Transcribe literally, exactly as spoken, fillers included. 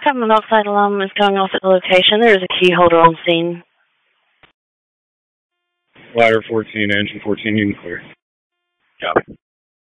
Carbon monoxide alarm is going off at the location. There is a key holder on scene. Ladder fourteen, engine fourteen, you can clear. Copy.